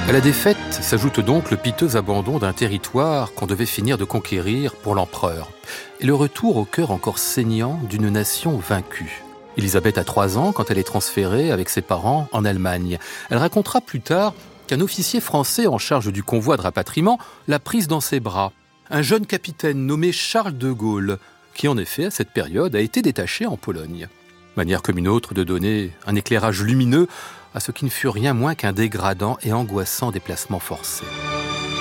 À la défaite s'ajoute donc le piteux abandon d'un territoire qu'on devait finir de conquérir pour l'empereur, et le retour au cœur encore saignant d'une nation vaincue. Élisabeth a 3 ans quand elle est transférée avec ses parents en Allemagne. Elle racontera plus tard qu'un officier français en charge du convoi de rapatriement l'a prise dans ses bras. Un jeune capitaine nommé Charles de Gaulle, qui en effet à cette période a été détaché en Pologne. Manière comme une autre de donner un éclairage lumineux à ce qui ne fut rien moins qu'un dégradant et angoissant déplacement forcé.